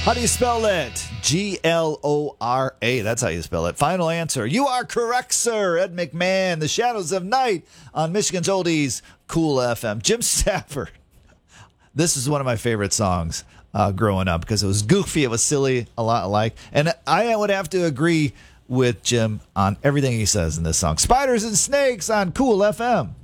How do you spell that? Glora. That's how you spell it. Final answer. You are correct, sir. Ed McMahon, The Shadows of Night on Michigan's Oldies, Cool FM. Jim Stafford. This is one of my favorite songs growing up because it was goofy, it was silly, a lot alike. And I would have to agree with Jim on everything he says in this song. Spiders and Snakes on Cool FM.